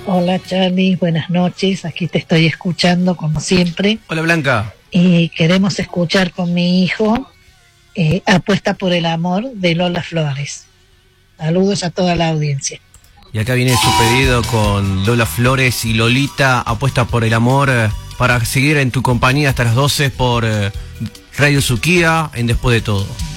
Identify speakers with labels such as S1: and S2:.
S1: Hola Charlie, buenas noches, aquí te estoy escuchando como siempre
S2: Hola Blanca.
S1: y queremos escuchar con mi hijo Apuesta por el amor de Lola Flores. Saludos a toda la audiencia.
S2: Y acá viene su pedido con Lola Flores y Lolita, Apuesta por el amor, para seguir en tu compañía hasta las 12 por Radio Suquía en Después de Todo.